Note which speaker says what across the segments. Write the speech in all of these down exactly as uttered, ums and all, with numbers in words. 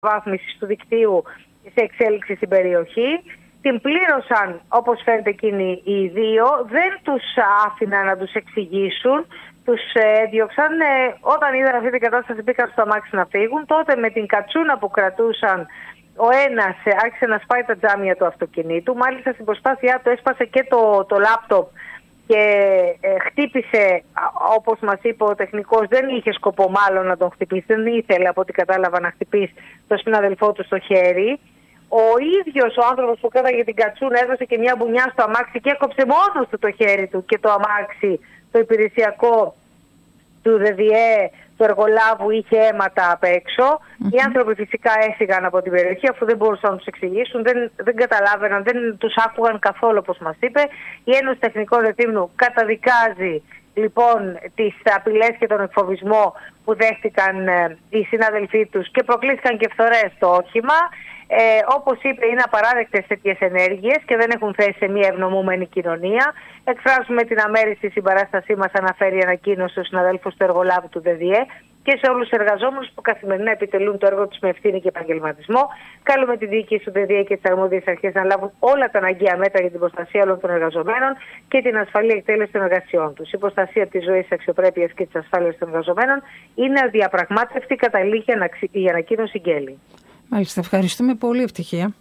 Speaker 1: βάθμισης του δικτύου σε εξέλιξη στην περιοχή. Την πλήρωσαν, όπως φαίνεται, εκείνοι οι δύο. Δεν τους άφηναν να τους εξηγήσουν. Τους έδιωξαν. Ε, όταν είδαν αυτή την κατάσταση μπήκαν στο αμάξι να φύγουν. Τότε με την κατσούνα που κρατούσαν ο ένας ε, άρχισε να σπάει τα τζάμια του αυτοκινήτου. Μάλιστα στην προσπάθειά του έσπασε και το, το λάπτοπ και ε, χτύπησε, όπως μας είπε ο τεχνικός, δεν είχε σκοπό μάλλον να τον χτυπήσει. Δεν ήθελε, από ό,τι κατάλαβα, να χτυπήσει τον συναδελφό του στο χέρι. Ο ίδιος ο άνθρωπος που κράταγε την κατσούνα έδωσε και μια μπουνιά στο αμάξι και έκοψε μόνος του το χέρι του και το αμάξι, το υπηρεσιακό του ΔΔΕ, του εργολάβου, είχε αίματα απ' έξω. Mm-hmm. Οι άνθρωποι φυσικά έφυγαν από την περιοχή αφού δεν μπορούσαν να τους εξηγήσουν, δεν, δεν καταλάβαιναν, δεν τους άκουγαν καθόλου, όπως μας είπε. Η Ένωση Τεχνικών Ρετύμνου καταδικάζει λοιπόν τις απειλές και τον εκφοβισμό που δέχτηκαν ε, οι συνάδελφοί τους και προκλήθηκαν και φθορές στο όχημα. Ε, όπως είπε, είναι απαράδεκτες τέτοιες ενέργειες και δεν έχουν θέση σε μια ευνομούμενη κοινωνία. Εκφράζουμε την αμέριστη συμπαράστασή μας, αναφέρει η ανακοίνωση στους συναδέλφους του εργολάβου του ΔΔΕ και σε όλους τους εργαζόμενους που καθημερινά επιτελούν το έργο τους με ευθύνη και επαγγελματισμό. Καλούμε τη διοίκηση του ΔΔΕ και τις αρμόδιες αρχές να λάβουν όλα τα αναγκαία μέτρα για την προστασία όλων των εργαζομένων και την ασφαλή εκτέλεση των εργασιών τους. Η προστασία της ζωής, της αξιοπρέπειας και της ασφάλειας των εργαζομένων είναι αδιαπραγμάτευτη, καταλήγει η ανακοίνωση Γκέλη.
Speaker 2: Μάλιστα, ευχαριστούμε πολύ. Ευτυχία.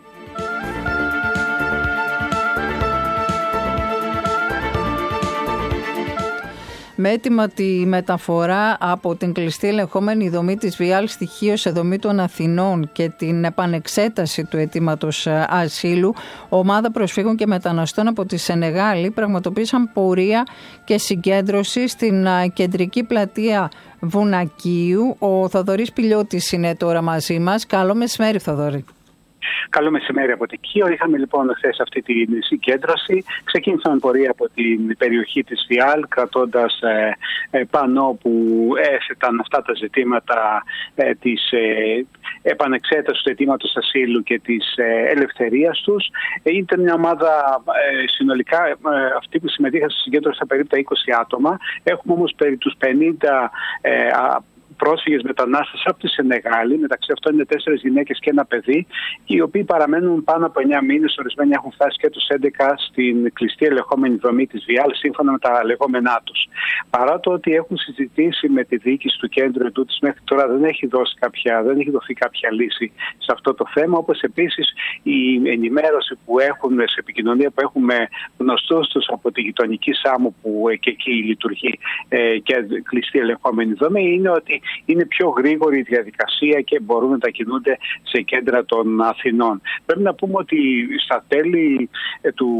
Speaker 2: Με έτοιμα τη μεταφορά από την κλειστή ελεγχόμενη δομή της ΒΙΑΛ στοιχείο σε δομή των Αθηνών και την επανεξέταση του αιτήματος ασύλου, ομάδα προσφύγων και μεταναστών από τη Σενεγάλη πραγματοποίησαν πορεία και συγκέντρωση στην κεντρική πλατεία Βουνακίου. Ο Θοδωρής Πηλιώτης είναι τώρα μαζί μας. Καλό μεσημέρι, Θοδωρή.
Speaker 3: Καλό μεσημέρι από την Κίο. Είχαμε λοιπόν χθες αυτή τη συγκέντρωση. Ξεκίνησαμε πορεία από την περιοχή της ΒΙΑΛ, κρατώντας ε, ε, πάνω που έθεταν αυτά τα ζητήματα ε, της ε, επανεξέτασης του αιτήματος ασύλου και της ε, ελευθερίας τους. Ε, ήταν μια ομάδα ε, συνολικά, ε, αυτοί που συμμετείχαν στη συγκέντρωση ήταν περίπου τα είκοσι άτομα. Έχουμε όμως περί τους πενήντα ε, πρόσφυγες μετανάστες από τη Σενεγάλη, μεταξύ αυτών είναι τέσσερις γυναίκες και ένα παιδί, οι οποίοι παραμένουν πάνω από εννιά μήνες, ορισμένοι έχουν φτάσει και τους έντεκα στην κλειστή ελεγχόμενη δομή της ΒΙΑΛ, σύμφωνα με τα λεγόμενά τους. Παρά το ότι έχουν συζητήσει με τη διοίκηση του κέντρου ετούτης, μέχρι τώρα δεν έχει, δώσει κάποια, δεν έχει δοθεί κάποια λύση σε αυτό το θέμα, όπως επίσης η ενημέρωση που έχουν, σε επικοινωνία που έχουμε γνωστούς τους από τη γειτονική Σάμο, που και εκεί λειτουργεί ε, και κλειστή ελεγχόμενη δομή, είναι ότι είναι πιο γρήγορη η διαδικασία και μπορούν να μετακινούνται σε κέντρα των Αθηνών. Πρέπει να πούμε ότι στα τέλη του,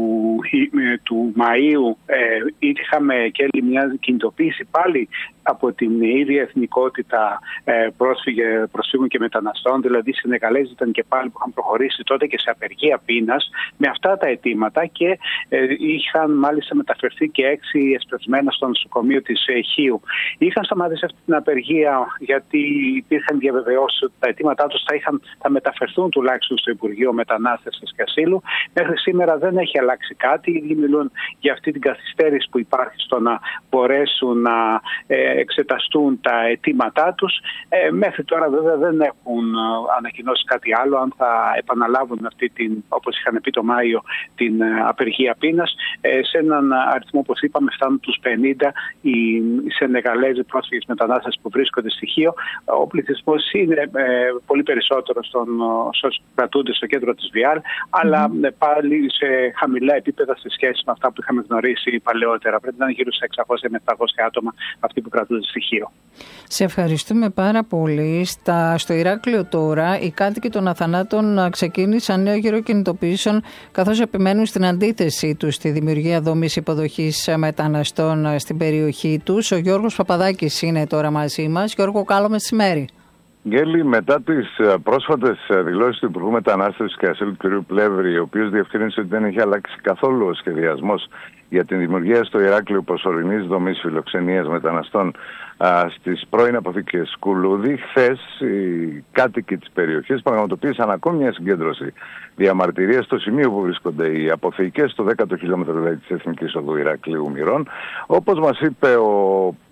Speaker 3: του Μαΐου ε, είχαμε και μια κινητοποίηση πάλι από την ίδια εθνικότητα ε, πρόσφυγε, προσφύγων και μεταναστών, δηλαδή οι Σενεγαλέζοι ήταν και πάλι που είχαν προχωρήσει τότε και σε απεργία πείνας με αυτά τα αιτήματα και ε, είχαν μάλιστα μεταφερθεί και έξι εσπευσμένα στο νοσοκομείο της ε, Χίου. Είχαν σταματήσει αυτή την απεργία γιατί υπήρχαν διαβεβαιώσεις ότι τα αιτήματά τους θα, είχαν, θα μεταφερθούν τουλάχιστον στο Υπουργείο Μετανάστευσης και Ασύλου. Μέχρι σήμερα δεν έχει αλλάξει κάτι. Ήδη μιλούν για αυτή την καθυστέρηση που υπάρχει στο να μπορέσουν να ε, εξεταστούν τα αιτήματά τους. Ε, μέχρι τώρα βέβαια δεν έχουν ανακοινώσει κάτι άλλο, αν θα επαναλάβουν αυτή την, όπως είχαν πει το Μάιο, την απεργία πείνας. Ε, σε έναν αριθμό, όπως είπαμε, φτάνουν τους πενήντα οι, οι Σενεγαλέζοι πρόσφυγες μετανάστες που βρίσκονται στοιχείο. Ο πληθυσμός είναι ε, πολύ περισσότερο στον όσους κρατούνται στο κέντρο της ΒΙΑΛ, αλλά mm. πάλι σε χαμηλά επίπεδα σε σχέση με αυτά που είχαμε γνωρίσει παλαιότερα. Πρέπει να είναι γύρω στα εξακόσια με επτακόσια άτομα αυτοί που κρατούνται στοιχείο.
Speaker 2: Σε ευχαριστούμε πάρα πολύ. Στα, στο Ηράκλειο τώρα οι κάτοικοι των Αθανάτων ξεκίνησαν νέο γύρο κινητοποιήσεων, καθώς επιμένουν στην αντίθεσή τους στη δημιουργία δομής υποδοχής μεταναστών στην περιοχή τους. Ο Γιώργος Παπαδάκης είναι τώρα μαζί μας. Γιώργο, καλό μεσημέρι.
Speaker 4: Γκέλη, μετά τις πρόσφατες δηλώσεις του Υπουργού Μετανάστευσης και Ασύλου του κ. Πλεύρη, ο οποίος διευκρίνησε ότι δεν έχει αλλάξει καθόλου ο σχεδιασμός για την δημιουργία στο Ηράκλειο προσωρινής δομής φιλοξενίας μεταναστών α, στις πρώην αποθήκες Κουλούδη, χθες οι κάτοικοι της περιοχής πραγματοποίησαν ακόμη μια συγκέντρωση διαμαρτυρίας στο σημείο που βρίσκονται οι αποθήκες, στο δέκατο χιλιόμετρο δηλαδή της Εθνικής Οδού Ηρακλείου Μυρών. Όπως μας είπε ο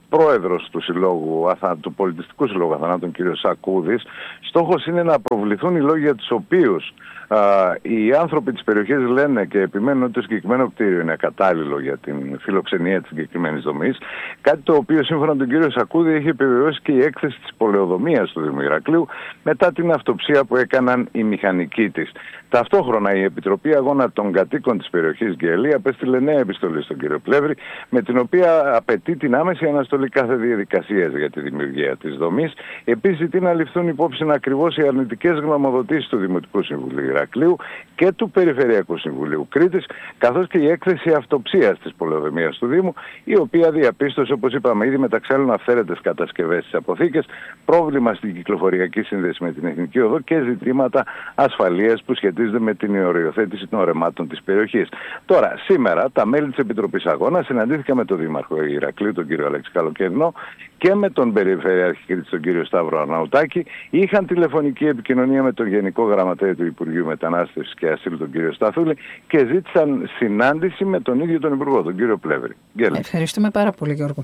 Speaker 4: πρόεδρος του, συλλόγου, του Πολιτιστικού Συλλόγου Αθανάτων, κ. Σακούδης. Στόχος είναι να προβληθούν οι λόγοι για τους οποίους Uh, οι άνθρωποι της περιοχής λένε και επιμένουν ότι το συγκεκριμένο κτίριο είναι κατάλληλο για την φιλοξενία της συγκεκριμένης δομής. Κάτι το οποίο σύμφωνα με τον κύριο Σακούδη έχει επιβεβαιώσει και η έκθεση της πολεοδομίας του Δήμου Ηρακλείου μετά την αυτοψία που έκαναν οι μηχανικοί της. Ταυτόχρονα η Επιτροπή Αγώνα των Κατοίκων της περιοχής Γκέλη απέστειλε νέα επιστολή στον κύριο Πλεύρη, με την οποία απαιτεί την άμεση αναστολή κάθε διαδικασίας για τη δημιουργία της δομής. Επίσης ζητεί να ληφθούν υπόψη ακριβώς οι αρνητικές γνωμοδοτήσεις του Δημοτικού Συμβουλίου Ηρακλείου και του Περιφερειακού Συμβουλίου Κρήτης, καθώς και η έκθεση αυτοψίας της πολεοδομίας του Δήμου, η οποία διαπίστωσε, όπως είπαμε ήδη, μεταξύ άλλων αυθαίρετες κατασκευές στις αποθήκες, πρόβλημα στην κυκλοφοριακή σύνδεση με την Εθνική Οδό και ζητήματα ασφαλείας που σχετίζονται με την οριοθέτηση των ορεμάτων της περιοχής. Τώρα, σήμερα, τα μέλη της Επιτροπής Αγώνα συναντήθηκαν με τον Δήμαρχο Ηρακλείου, τον κύριο Αλέξη Καλοκαιρινό, και με τον Περιφερειάρχη Κρήτης, τον κύριο Σταύρο Αρναουτάκη. Είχαν τηλεφωνική επικοινωνία με τον Γενικό Γραμματέα του Υπουργείου Μετανάστευσης και Ασύλου, τον κύριο Σταθούλη, και ζήτησαν συνάντηση με τον ίδιο τον Υπουργό, τον κύριο Πλεύρη.
Speaker 2: Ευχαριστούμε πάρα πολύ, Γιώργο.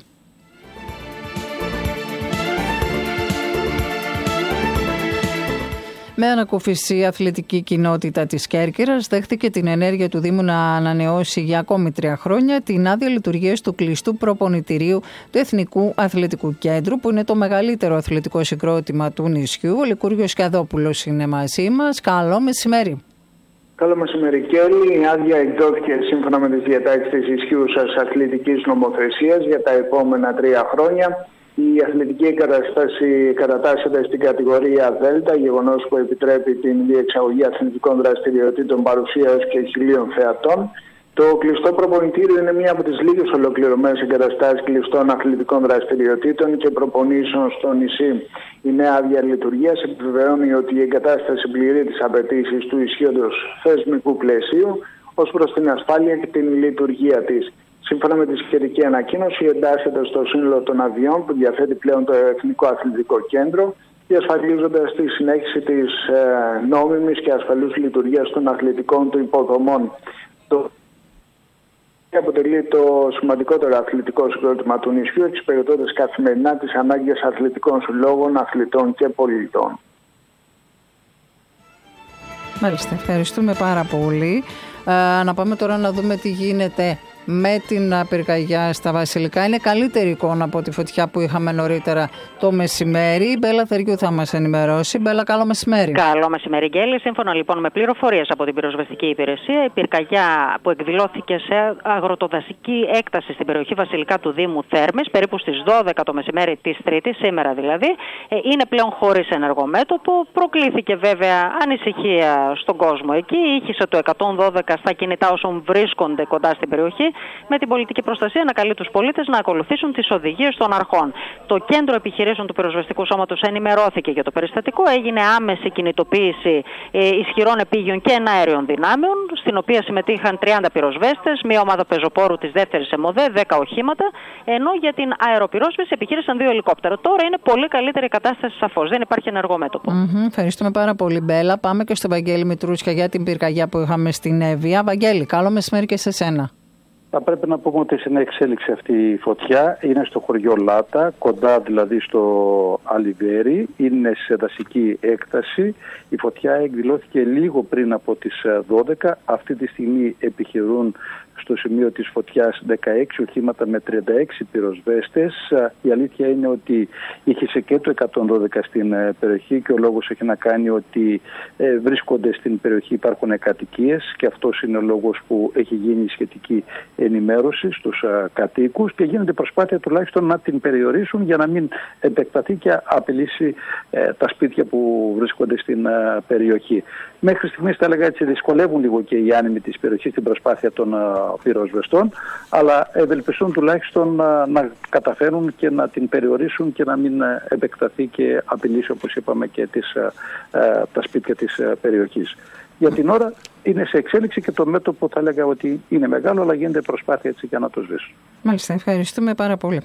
Speaker 2: Με ανακούφιση, η αθλητική κοινότητα της Κέρκυρας δέχτηκε την ενέργεια του Δήμου να ανανεώσει για ακόμη τρία χρόνια την άδεια λειτουργίας του κλειστού προπονητηρίου του Εθνικού Αθλητικού Κέντρου, που είναι το μεγαλύτερο αθλητικό συγκρότημα του νησιού. Ο Λικούργιος Κιαδόπουλος είναι μαζί μας. Καλό μεσημέρι.
Speaker 5: Καλό μεσημέρι, Κέλλη. Η άδεια εκδόθηκε σύμφωνα με τις διατάξεις της ισχύουσας αθλητικής νομοθεσίας για τα επόμενα τρία χρόνια. Η αθλητική εγκατάσταση κατατάσσεται στην κατηγορία Δέλτα, γεγονός που επιτρέπει την διεξαγωγή αθλητικών δραστηριοτήτων παρουσίας και χιλίων θεατών. Το κλειστό προπονητήριο είναι μία από τις λίγες ολοκληρωμένες εγκαταστάσεις κλειστών αθλητικών δραστηριοτήτων και προπονήσεων στο νησί. Η νέα άδεια λειτουργίας επιβεβαιώνει ότι η εγκατάσταση πληρεί τις απαιτήσεις του ισχύοντος θεσμικού πλαισίου ως προς την ασφάλεια και την λειτουργία της. Σύμφωνα με τη σχετική ανακοίνωση, εντάσσεται στο σύνολο των αδειών που διαθέτει πλέον το Εθνικό Αθλητικό Κέντρο, διασφαλίζοντας τη συνέχιση της ε, νόμιμης και ασφαλούς λειτουργίας των αθλητικών του υποδομών. Το αποτελεί το σημαντικότερο αθλητικό συγκρότημα του νησιού, εξυπηρετώντας καθημερινά τις ανάγκες αθλητικών συλλόγων, αθλητών και πολιτών.
Speaker 2: Μάλιστα, ευχαριστούμε πάρα πολύ. Ε, να πάμε τώρα να δούμε τι γίνεται με την πυρκαγιά στα Βασιλικά. Είναι καλύτερη εικόνα από τη φωτιά που είχαμε νωρίτερα το μεσημέρι. Η Μπέλα Θεριού θα μας ενημερώσει. Μπέλα, καλό μεσημέρι.
Speaker 6: Καλό μεσημέρι, Γκέλη. Σύμφωνα λοιπόν με πληροφορίες από την πυροσβεστική υπηρεσία, η πυρκαγιά που εκδηλώθηκε σε αγροτοδασική έκταση στην περιοχή Βασιλικά του Δήμου Θέρμης, περίπου στις δώδεκα το μεσημέρι της Τρίτης, σήμερα δηλαδή, είναι πλέον χωρίς ενεργομέτωπο. Προκλήθηκε βέβαια ανησυχία στον κόσμο εκεί. Ήχησε το εκατόν δώδεκα στα κινητά όσων βρίσκονται κοντά στην περιοχή, με την πολιτική προστασία να καλεί τους πολίτες να ακολουθήσουν τις οδηγίες των αρχών. Το Κέντρο Επιχειρήσεων του Πυροσβεστικού Σώματος ενημερώθηκε για το περιστατικό. Έγινε άμεση κινητοποίηση ε, ισχυρών επίγειων και εναέριων δυνάμεων, στην οποία συμμετείχαν τριάντα πυροσβέστες, μία ομάδα πεζοπόρου της δεύτερης ΕΜΟΔΕ, δέκα οχήματα, ενώ για την αεροπυρόσβεση επιχείρησαν δύο ελικόπτερα. Τώρα είναι πολύ καλύτερη η κατάσταση, σαφώς. Δεν υπάρχει ενεργό μέτωπο.
Speaker 2: Mm-hmm, ευχαριστούμε πάρα πολύ, Μπέλα. Πάμε και στο Βαγγέλη Μητρούσια για την πυρκαγιά που είχαμε στην Εύβοια. Βαγγέλη, καλό μεσημέρι και σε σένα.
Speaker 7: Θα πρέπει να πούμε ότι είναι εξέλιξη αυτή η φωτιά. Είναι στο χωριό Λάτα, κοντά δηλαδή στο Αλιβέρι. Είναι σε δασική έκταση. Η φωτιά εκδηλώθηκε λίγο πριν από τις δώδεκα. Αυτή τη στιγμή επιχειρούν στο σημείο της φωτιάς δεκαέξι οχήματα με τριάντα έξι πυροσβέστες. Η αλήθεια είναι ότι είχε και το εκατόν δώδεκα στην περιοχή και ο λόγος έχει να κάνει ότι ε, βρίσκονται στην περιοχή, υπάρχουν κατοικίες και αυτός είναι ο λόγος που έχει γίνει σχετική ενημέρωση στους α, κατοίκους και γίνεται προσπάθεια τουλάχιστον να την περιορίσουν για να μην επεκταθεί και απειλήσει ε, τα σπίτια που βρίσκονται στην α, περιοχή. Μέχρι στιγμής θα έλεγα έτσι δυσκολεύουν λίγο και οι άνεμοι της περιοχής στην προσπάθεια των πυροσβεστών, αλλά ευελπιστούν τουλάχιστον να, να καταφέρουν και να την περιορίσουν και να μην επεκταθεί και απειλήσει, όπως είπαμε, και τις, ε, τα σπίτια της περιοχής. Για την ώρα είναι σε εξέλιξη και το μέτωπο θα έλεγα ότι είναι μεγάλο, αλλά γίνεται προσπάθεια έτσι για να το σβήσουν.
Speaker 2: Μάλιστα, ευχαριστούμε πάρα πολύ.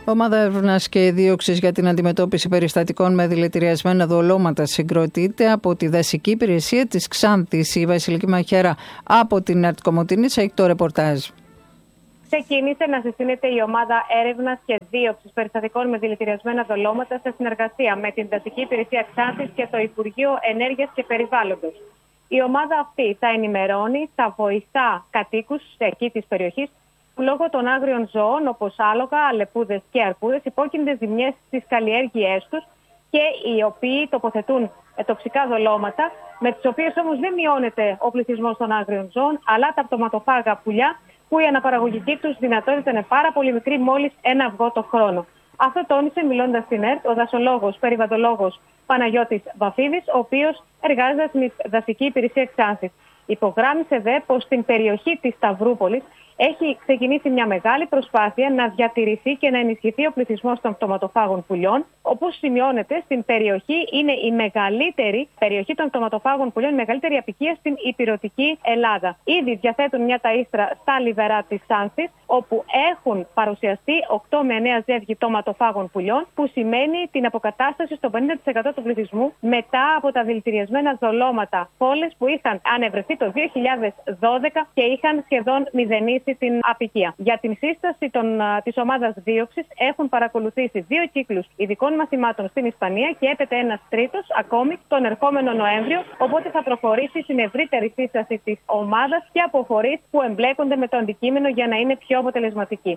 Speaker 2: Ομάδα έρευνας και δίωξης για την αντιμετώπιση περιστατικών με δηλητηριασμένα δολώματα συγκροτείται από τη Δασική Υπηρεσία της Ξάνθης. Η Βασιλική Μαχαίρα από την Αρτικομοτηνής έχει το ρεπορτάζ.
Speaker 8: Ξεκίνησε να συστήνεται η ομάδα έρευνας και δίωξης περιστατικών με δηλητηριασμένα δολώματα σε συνεργασία με την Δασική Υπηρεσία Ξάνθης και το Υπουργείο Ενέργειας και Περιβάλλοντος. Η ομάδα αυτή θα ενημερώνει, θα βοηθά κατοίκους εκεί της περιοχής που λόγω των άγριων ζώων όπως άλογα, αλεπούδες και αρκούδες υπόκεινται ζημιές στις καλλιέργειές τους και οι οποίοι τοποθετούν τοξικά δολώματα, με τις οποίες όμως δεν μειώνεται ο πληθυσμός των άγριων ζώων, αλλά τα πτωματοφάγα πουλιά, που η αναπαραγωγική τους δυνατότητα είναι πάρα πολύ μικρή, μόλις ένα αυγό το χρόνο. Αυτό τόνισε μιλώντας στην ΕΡΤ ο δασολόγος, περιβαλλοντολόγος Παναγιώτης Βαφίδης, ο οποίος εργάζεται στην Δασική Υπηρεσία Ξάνθης. Υπογράμμισε δε πως στην περιοχή της Σταυρούπολης έχει ξεκινήσει μια μεγάλη προσπάθεια να διατηρηθεί και να ενισχυθεί ο πληθυσμός των πτωματοφάγων πουλιών. Όπως σημειώνεται, στην περιοχή είναι η μεγαλύτερη περιοχή των πτωματοφάγων πουλιών, η μεγαλύτερη αποικία στην ηπειρωτική Ελλάδα. Ήδη διαθέτουν μια ταΐστρα στα λιβερά της Ξάνθης, όπου έχουν παρουσιαστεί οκτώ με εννέα ζεύγη πτωματοφάγων πουλιών, που σημαίνει την αποκατάσταση στο πενήντα τοις εκατό του πληθυσμού μετά από τα δηλητηριασμένα δολώματα πόλες που είχαν ανεβρεθεί το δύο χιλιάδες δώδεκα και είχαν σχεδόν μηδενίσει την αποικία. Για την σύσταση των, της ομάδας δίωξης έχουν παρακολουθήσει δύο κύκλους ειδικών μαθημάτων στην Ισπανία και έπεται ένας τρίτος ακόμη τον ερχόμενο Νοέμβριο, οπότε θα προχωρήσει στην ευρύτερη σύσταση της ομάδας και από φορείς που εμπλέκονται με το αντικείμενο για να είναι πιο αποτελεσματική.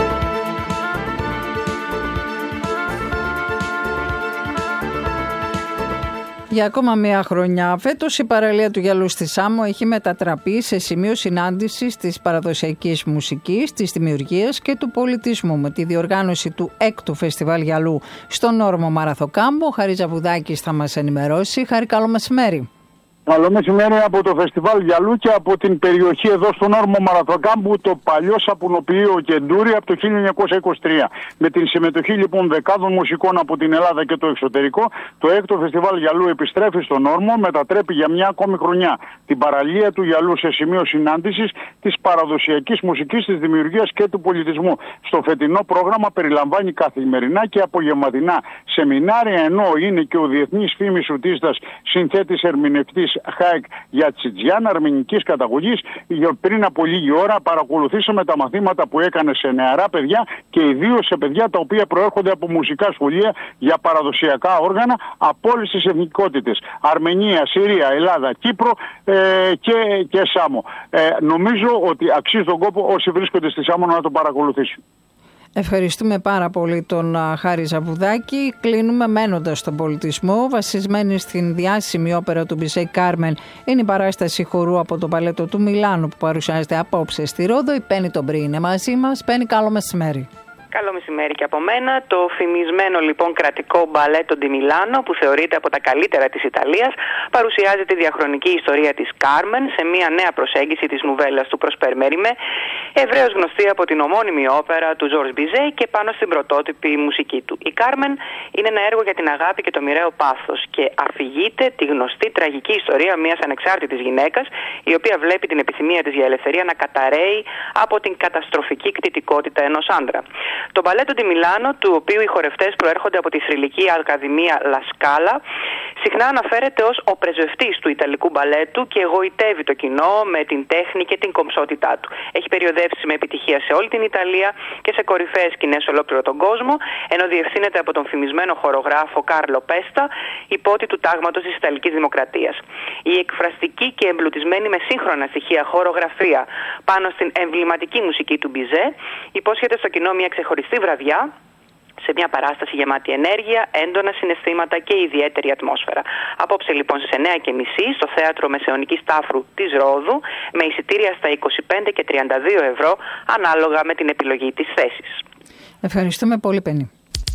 Speaker 2: Για ακόμα μία χρονιά, φέτος η παραλία του Γυαλού στη Σάμο έχει μετατραπεί σε σημείο συνάντησης της παραδοσιακής μουσικής, της δημιουργίας και του πολιτισμού, με τη διοργάνωση του έκτου Φεστιβάλ Γυαλού στον όρμο Μαραθοκάμπο. Ο Χαρίς Ζαβουδάκης θα μας ενημερώσει. Χαρί, καλό μεσημέρι.
Speaker 9: Καλό μεσημέρι από το Φεστιβάλ Γυαλού και από την περιοχή εδώ στον όρμο Μαραθοκάμπου, το παλιό σαπουνοποιείο Κεντούρι από το χίλια εννιακόσια είκοσι τρία. Με την συμμετοχή λοιπόν δεκάδων μουσικών από την Ελλάδα και το εξωτερικό, το έκτο Φεστιβάλ Γυαλού επιστρέφει στον όρμο, μετατρέπει για μια ακόμη χρονιά την παραλία του Γυαλού σε σημείο συνάντησης της παραδοσιακής μουσικής, της δημιουργίας και του πολιτισμού. Στο φετινό πρόγραμμα περιλαμβάνει καθημερινά και απογευματινά σεμινάρια, ενώ είναι και ο διεθνής φήμης σουτίστας, συνθέτης, ερμηνευτής Χάικ Γιατσιτζιάν, αρμενικής καταγωγής. Πριν από λίγη ώρα παρακολουθήσαμε τα μαθήματα που έκανε σε νεαρά παιδιά και ιδίως σε παιδιά τα οποία προέρχονται από μουσικά σχολεία για παραδοσιακά όργανα από όλες τις εθνικότητες. Αρμενία, Συρία, Ελλάδα, Κύπρο ε, και, και Σάμο. Ε, νομίζω ότι αξίζει τον κόπο όσοι βρίσκονται στη Σάμο να το παρακολουθήσουν.
Speaker 2: Ευχαριστούμε πάρα πολύ τον Χάρη Ζαβουδάκη. Κλείνουμε μένοντας στον πολιτισμό. Βασισμένη στην διάσημη όπερα του Μπιζέ Κάρμεν είναι η παράσταση χορού από το Μπαλέτο του Μιλάνου που παρουσιάζεται απόψε στη Ρόδο. Η Πέννη Τομπρή είναι μαζί μας. Πέννη, καλό μεσημέρι.
Speaker 10: Καλό μεσημέρι και από μένα. Το φημισμένο λοιπόν κρατικό Μπαλέτο ντι Μιλάνο, που θεωρείται από τα καλύτερα της Ιταλίας, παρουσιάζει τη διαχρονική ιστορία της Κάρμεν σε μια νέα προσέγγιση της νουβέλας του Προσπέρ Μέριμε, ευρέως γνωστή από την ομώνυμη όπερα του Ζορζ Μπιζέ και πάνω στην πρωτότυπη μουσική του. Η Κάρμεν είναι ένα έργο για την αγάπη και το μοιραίο πάθος και αφηγείται τη γνωστή τραγική ιστορία μιας ανεξάρτητης γυναίκας, η οποία βλέπει την επιθυμία της για ελευθερία να καταρρέει από την καταστροφική κτητικότητα ενός άντρα. Το Μπαλέτο ντι Μιλάνο, του οποίου οι χορευτές προέρχονται από τη θρυλική Ακαδημία Λα Σκάλα, συχνά αναφέρεται ως ο πρεσβευτής του Ιταλικού μπαλέτου και εγωιτεύει το κοινό με την τέχνη και την κομψότητά του. Έχει περιοδεύσει με επιτυχία σε όλη την Ιταλία και σε κορυφαίες σκηνές σε ολόκληρο τον κόσμο, ενώ διευθύνεται από τον φημισμένο χορογράφο Κάρλο Πέστα, υπότι του τάγματος της Ιταλικής Δημοκρατίας. Η εκφραστική και εμπλουτισμένη με σύγχρονα στοιχεία χορογραφία πάνω στην εμβληματική μουσική του Μπιζέ υπόσχεται στο κοινό μια ξεχωριστή βραδιά, σε μια παράσταση γεμάτη ενέργεια, έντονα συναισθήματα και ιδιαίτερη ατμόσφαιρα. Απόψε λοιπόν στις εννιά και μισή στο Θέατρο Μεσαιωνικής Τάφρου της Ρόδου, με εισιτήρια στα είκοσι πέντε και τριάντα δύο ευρώ, ανάλογα με την επιλογή της θέσης.
Speaker 2: Ευχαριστούμε πολύ, Πέννη.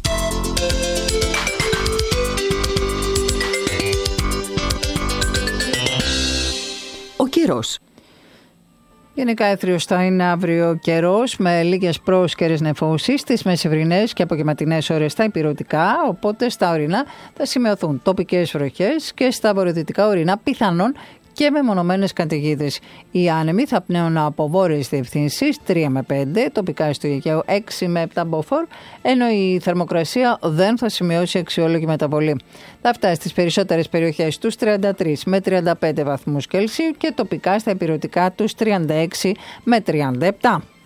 Speaker 11: Ο καιρός.
Speaker 2: Γενικά έθριος θα είναι αύριο καιρός με λίγες πρόσκαιρες νεφώσεις στις μεσημβρινές και απογευματινές ώρες στα ηπειρωτικά, οπότε στα ορεινά θα σημειωθούν τοπικές βροχές και στα βορειοδυτικά ορεινά πιθανόν και μεμονωμένες καταιγίδες. Οι άνεμοι θα πνέουν από βόρειες διευθύνσεις τρία με πέντε, τοπικά στο Αιγαίο έξι με επτά μποφόρ, ενώ η θερμοκρασία δεν θα σημειώσει αξιόλογη μεταβολή. Θα φτάσει στις περισσότερες περιοχές στους τριάντα τρεις με τριάντα πέντε βαθμούς Κελσίου και τοπικά στα ηπειρωτικά τους τριάντα έξι με τριάντα επτά.